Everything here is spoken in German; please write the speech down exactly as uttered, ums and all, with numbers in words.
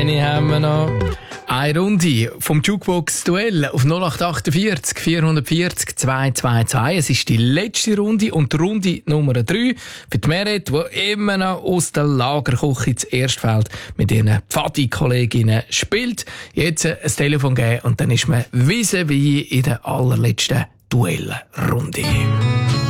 Eine haben wir noch. Eine Runde vom Jukebox-Duell auf null acht vierundachtzig, vierhundertvierzig, zweihundertzweiundzwanzig. Es ist die letzte Runde und die Runde Nummer drei für die Merit, die immer noch aus der Lagerküche ins Erstfeld mit ihren Pfadi-Kolleginnen spielt. Jetzt ein Telefon geben und dann ist man vis-à-vis in der allerletzten Duellrunde.